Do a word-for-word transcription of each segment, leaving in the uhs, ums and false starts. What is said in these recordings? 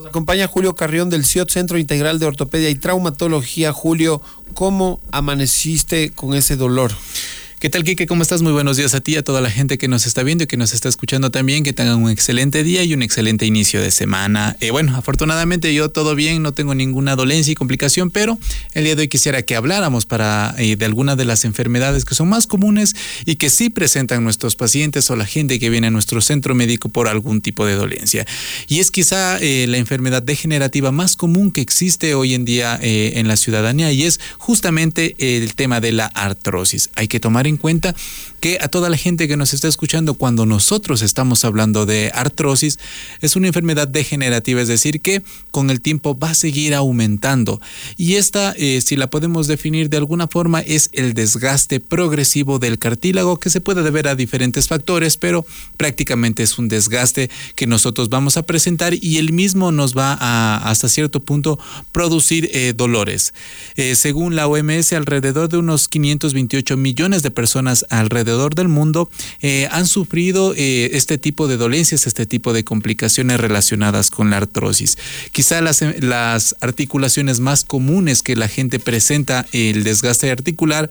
Acompaña Julio Carrión del C I O T, Centro Integral de Ortopedia y Traumatología. Julio, ¿cómo amaneciste con ese dolor? ¿Qué tal, Quique? ¿Cómo estás? Muy buenos días a ti, a toda la gente que nos está viendo y que nos está escuchando también. Que tengan un excelente día y un excelente inicio de semana. Eh, bueno, afortunadamente yo todo bien, no tengo ninguna dolencia y complicación, pero el día de hoy quisiera que habláramos para eh, de alguna de las enfermedades que son más comunes y que sí presentan nuestros pacientes o la gente que viene a nuestro centro médico por algún tipo de dolencia. Y es quizá eh, la enfermedad degenerativa más común que existe hoy en día eh, en la ciudadanía, y es justamente el tema de la artrosis. Hay que tomar en cuenta que a toda la gente que nos está escuchando, cuando nosotros estamos hablando de artrosis, es una enfermedad degenerativa, es decir, que con el tiempo va a seguir aumentando. Y esta, eh, si la podemos definir de alguna forma, es el desgaste progresivo del cartílago, que se puede deber a diferentes factores, pero prácticamente es un desgaste que nosotros vamos a presentar, y el mismo nos va a, hasta cierto punto, producir eh, dolores. Eh, según la O M S, alrededor de unos quinientos veintiocho millones de personas alrededor del mundo eh, han sufrido eh, este tipo de dolencias, este tipo de complicaciones relacionadas con la artrosis. Quizá las, las articulaciones más comunes que la gente presenta el desgaste articular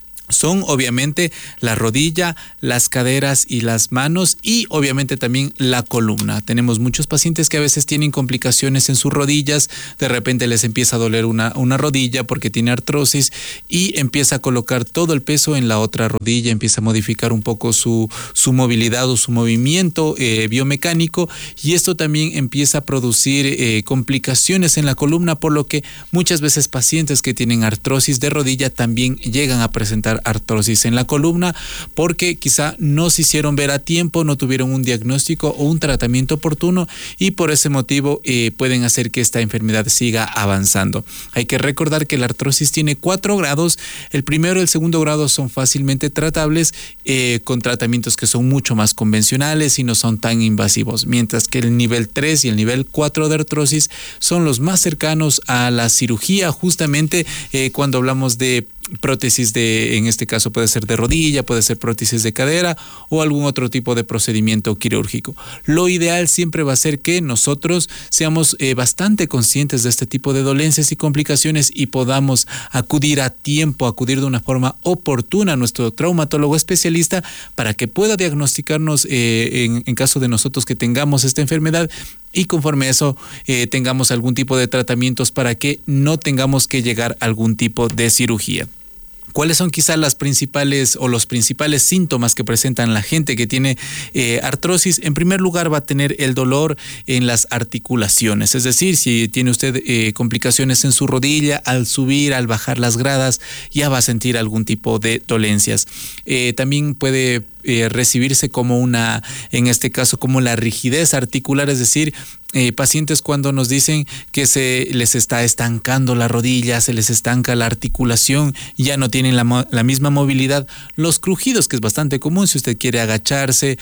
son obviamente la rodilla, las caderas y las manos, y obviamente también la columna. Tenemos muchos pacientes que a veces tienen complicaciones en sus rodillas, de repente les empieza a doler una, una rodilla porque tiene artrosis y empieza a colocar todo el peso en la otra rodilla, empieza a modificar un poco su, su movilidad o su movimiento eh, biomecánico, y esto también empieza a producir eh, complicaciones en la columna, por lo que muchas veces pacientes que tienen artrosis de rodilla también llegan a presentar artrosis en la columna, porque quizá no se hicieron ver a tiempo, no tuvieron un diagnóstico o un tratamiento oportuno, y por ese motivo eh, pueden hacer que esta enfermedad siga avanzando. Hay que recordar que la artrosis tiene cuatro grados. El primero y el segundo grado son fácilmente tratables eh, con tratamientos que son mucho más convencionales y no son tan invasivos, mientras que el nivel tres y el nivel cuatro de artrosis son los más cercanos a la cirugía, justamente eh, cuando hablamos de prótesis de, en este caso puede ser de rodilla, puede ser prótesis de cadera o algún otro tipo de procedimiento quirúrgico. Lo ideal siempre va a ser que nosotros seamos eh, bastante conscientes de este tipo de dolencias y complicaciones y podamos acudir a tiempo, acudir de una forma oportuna a nuestro traumatólogo especialista para que pueda diagnosticarnos eh, en, en caso de nosotros que tengamos esta enfermedad, y conforme a eso eh, tengamos algún tipo de tratamientos para que no tengamos que llegar a algún tipo de cirugía. ¿Cuáles son quizás las principales o los principales síntomas que presentan la gente que tiene eh, artrosis? En primer lugar, va a tener el dolor en las articulaciones, es decir, si tiene usted eh, complicaciones en su rodilla, al subir, al bajar las gradas, ya va a sentir algún tipo de dolencias. Eh, también puede Eh, recibirse como una, en este caso, como la rigidez articular, es decir, eh, pacientes cuando nos dicen que se les está estancando la rodilla, se les estanca la articulación, ya no tienen la, la misma movilidad, los crujidos, que es bastante común si usted quiere agacharse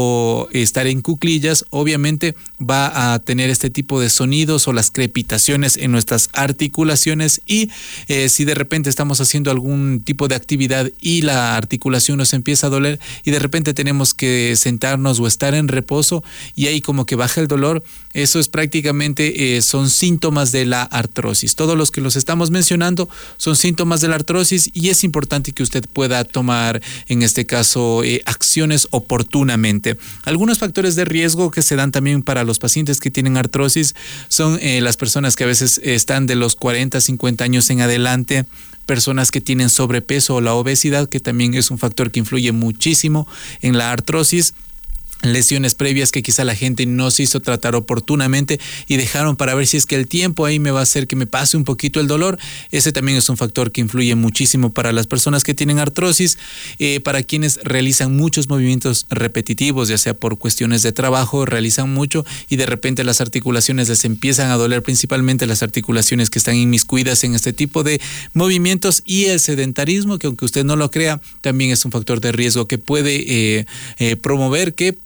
o estar en cuclillas, obviamente va a tener este tipo de sonidos o las crepitaciones en nuestras articulaciones, y eh, si de repente estamos haciendo algún tipo de actividad y la articulación nos empieza a doler y de repente tenemos que sentarnos o estar en reposo y ahí como que baja el dolor, eso es prácticamente, eh, son síntomas de la artrosis. Todos los que los estamos mencionando son síntomas de la artrosis, y es importante que usted pueda tomar, en este caso, eh, acciones oportunamente. Algunos factores de riesgo que se dan también para los pacientes que tienen artrosis son eh, las personas que a veces están de los cuarenta, cincuenta años en adelante, personas que tienen sobrepeso o la obesidad, que también es un factor que influye muchísimo en la artrosis. Lesiones previas que quizá la gente no se hizo tratar oportunamente y dejaron para ver si es que el tiempo ahí me va a hacer que me pase un poquito el dolor. Ese también es un factor que influye muchísimo para las personas que tienen artrosis. Eh, para quienes realizan muchos movimientos repetitivos, ya sea por cuestiones de trabajo, realizan mucho y de repente las articulaciones les empiezan a doler, principalmente las articulaciones que están inmiscuidas en este tipo de movimientos, y el sedentarismo, que aunque usted no lo crea, también es un factor de riesgo que puede eh, eh, promover que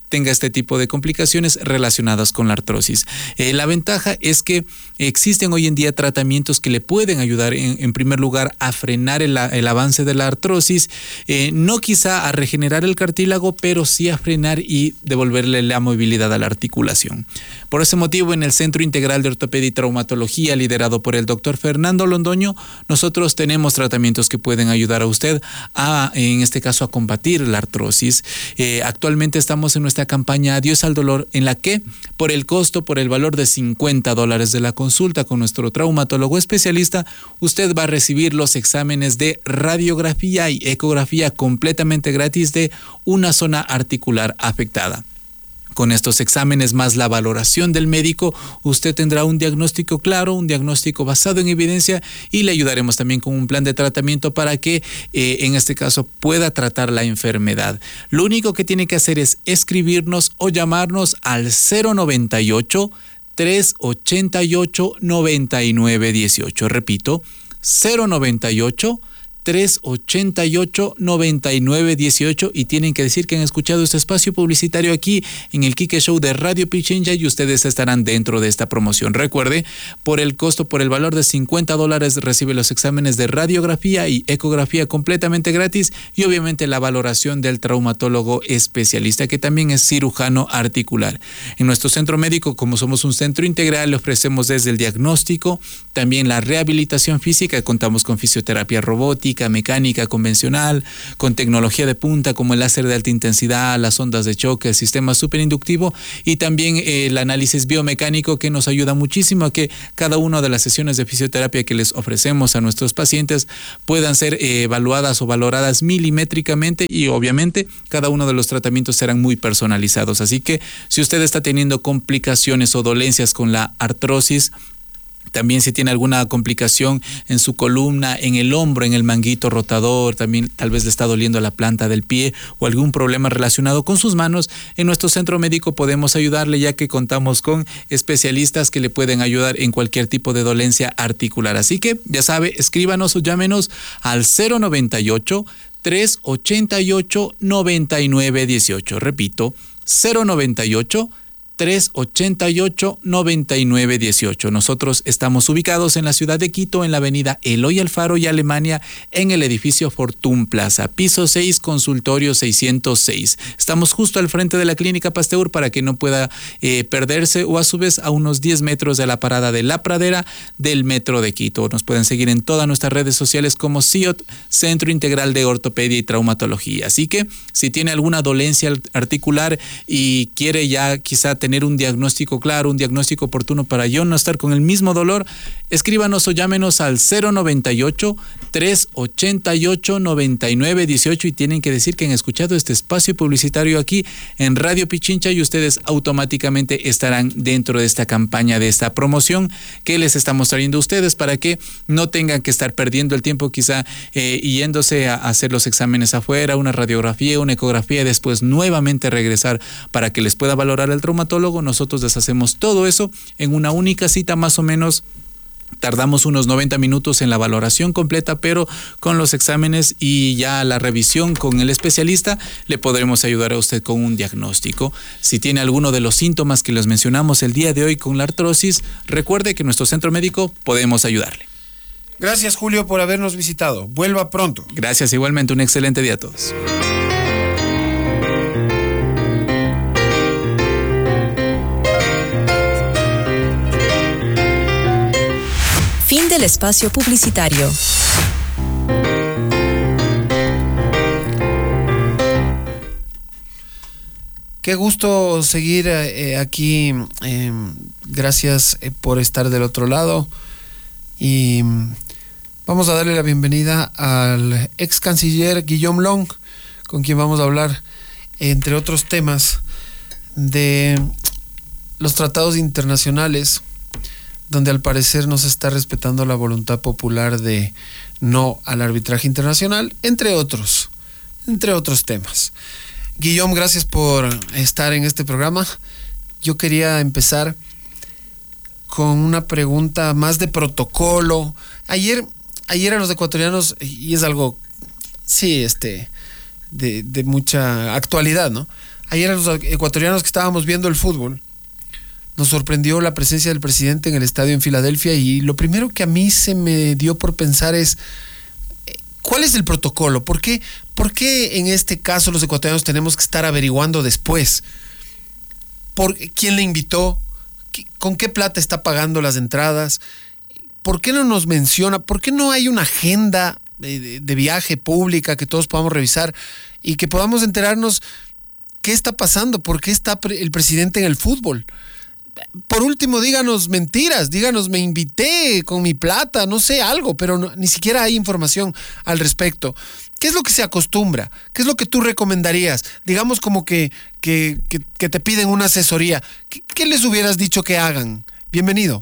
tenga este tipo de complicaciones relacionadas con la artrosis. Eh, la ventaja es que existen hoy en día tratamientos que le pueden ayudar en, en primer lugar a frenar el, el avance de la artrosis, eh, no quizá a regenerar el cartílago, pero sí a frenar y devolverle la movilidad a la articulación. Por ese motivo, en el Centro Integral de Ortopedia y Traumatología, liderado por el doctor Fernando Londoño, nosotros tenemos tratamientos que pueden ayudar a usted a, en este caso, a combatir la artrosis. Eh, actualmente estamos en nuestra campaña Adiós al Dolor, en la que por el costo, por el valor de cincuenta dólares de la consulta con nuestro traumatólogo especialista, usted va a recibir los exámenes de radiografía y ecografía completamente gratis de una zona articular afectada. Con estos exámenes más la valoración del médico, usted tendrá un diagnóstico claro, un diagnóstico basado en evidencia, y le ayudaremos también con un plan de tratamiento para que eh, en este caso pueda tratar la enfermedad. Lo único que tiene que hacer es escribirnos o llamarnos al cero noventa y ocho, tres ochenta y ocho, noventa y nueve dieciocho. Repito, cero noventa y ocho, tres ochenta y ocho, noventa y nueve dieciocho, y tienen que decir que han escuchado este espacio publicitario aquí en el Quique Show de Radio Pichincha y ustedes estarán dentro de esta promoción. Recuerde, por el costo, por el valor de cincuenta dólares, recibe los exámenes de radiografía y ecografía completamente gratis y obviamente la valoración del traumatólogo especialista, que también es cirujano articular. En nuestro centro médico, como somos un centro integral, le ofrecemos desde el diagnóstico, también la rehabilitación física, contamos con fisioterapia robótica, mecánica convencional, con tecnología de punta como el láser de alta intensidad, las ondas de choque, el sistema superinductivo y también eh, el análisis biomecánico, que nos ayuda muchísimo a que cada una de las sesiones de fisioterapia que les ofrecemos a nuestros pacientes puedan ser eh, evaluadas o valoradas milimétricamente, y obviamente cada uno de los tratamientos serán muy personalizados. Así que si usted está teniendo complicaciones o dolencias con la artrosis, también si tiene alguna complicación en su columna, en el hombro, en el manguito rotador, también tal vez le está doliendo la planta del pie o algún problema relacionado con sus manos, en nuestro centro médico podemos ayudarle, ya que contamos con especialistas que le pueden ayudar en cualquier tipo de dolencia articular. Así que ya sabe, escríbanos o llámenos al cero noventa y ocho, tres ochenta y ocho, noventa y nueve dieciocho. Repito, cero noventa y ocho, tres ochenta y ocho, noventa y nueve dieciocho. Nosotros estamos ubicados en la ciudad de Quito, en la avenida Eloy Alfaro y Alemania, en el edificio Fortune Plaza, piso seis, consultorio seiscientos seis. Estamos justo al frente de la Clínica Pasteur para que no pueda eh, perderse, o a su vez a unos diez metros de la parada de La Pradera del Metro de Quito. Nos pueden seguir en todas nuestras redes sociales como C I O T, Centro Integral de Ortopedia y Traumatología. Así que si tiene alguna dolencia articular y quiere ya quizá tener tener un diagnóstico claro, un diagnóstico oportuno para yo no estar con el mismo dolor, escríbanos o llámenos al cero noventa y ocho, tres ochenta y ocho, noventa y nueve dieciocho y tienen que decir que han escuchado este espacio publicitario aquí en Radio Pichincha y ustedes automáticamente estarán dentro de esta campaña, de esta promoción que les estamos trayendo a ustedes para que no tengan que estar perdiendo el tiempo quizá eh, yéndose a hacer los exámenes afuera, una radiografía, una ecografía y después nuevamente regresar para que les pueda valorar el traumatólogo. Nosotros les hacemos todo eso en una única cita, más o menos tardamos unos noventa minutos en la valoración completa, pero con los exámenes y ya la revisión con el especialista le podremos ayudar a usted con un diagnóstico. Si tiene alguno de los síntomas que les mencionamos el día de hoy con la artrosis, recuerde que en nuestro centro médico podemos ayudarle. Gracias, Julio, por habernos visitado. Vuelva pronto. Gracias, igualmente. Un excelente día a todos. Fin del espacio publicitario. Qué gusto seguir eh, aquí. Eh, gracias eh, por estar del otro lado. Y vamos a darle la bienvenida al ex canciller Guillaume Long, con quien vamos a hablar, entre otros temas, de los tratados internacionales, donde al parecer no se está respetando la voluntad popular de no al arbitraje internacional, entre otros, entre otros temas. Guillaume, gracias por estar en este programa. Yo quería empezar con una pregunta más de protocolo. Ayer, ayer a los ecuatorianos, y es algo, sí, este, de, de mucha actualidad, ¿no? ayer a los ecuatorianos que estábamos viendo el fútbol, nos sorprendió la presencia del presidente en el estadio en Filadelfia, y lo primero que a mí se me dio por pensar es, ¿cuál es el protocolo? ¿Por qué, por qué en este caso los ecuatorianos tenemos que estar averiguando después? ¿Por quién le invitó? ¿Con qué plata está pagando las entradas? ¿Por qué no nos menciona? ¿Por qué no hay una agenda de, de viaje pública que todos podamos revisar y que podamos enterarnos qué está pasando? ¿Por qué está el presidente en el fútbol? Por último, díganos mentiras, díganos me invité con mi plata, no sé, algo, pero no, ni siquiera hay información al respecto. ¿Qué es lo que se acostumbra? ¿Qué es lo que tú recomendarías? Digamos como que, que, que, que te piden una asesoría. ¿Qué, ¿Qué les hubieras dicho que hagan? Bienvenido.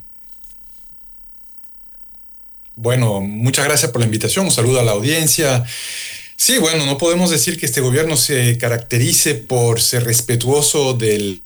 Bueno, muchas gracias por la invitación, un saludo a la audiencia. Sí, bueno, no podemos decir que este gobierno se caracterice por ser respetuoso del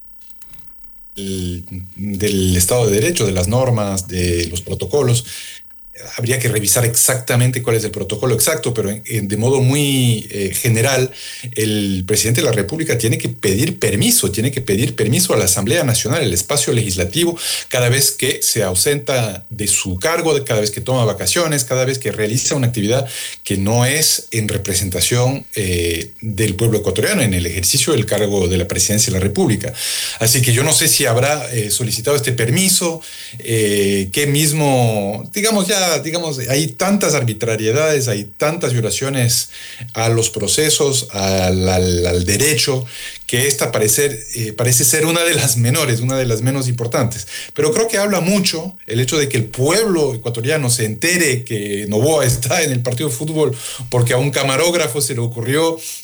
El, del Estado de Derecho, de las normas, de los protocolos. Habría que revisar exactamente cuál es el protocolo exacto, pero en, en, de modo muy eh, general, el presidente de la República tiene que pedir permiso, tiene que pedir permiso a la Asamblea Nacional, el espacio legislativo, cada vez que se ausenta de su cargo, cada vez que toma vacaciones, cada vez que realiza una actividad que no es en representación eh, del pueblo ecuatoriano, en el ejercicio del cargo de la presidencia de la República. Así que yo no sé si habrá eh, solicitado este permiso, eh, que mismo, digamos ya, digamos, hay tantas arbitrariedades, hay tantas violaciones a los procesos, al, al, al derecho, que esta parecer, eh, parece ser una de las menores, una de las menos importantes. Pero creo que habla mucho el hecho de que el pueblo ecuatoriano se entere que Noboa está en el partido de fútbol porque a un camarógrafo se le ocurrió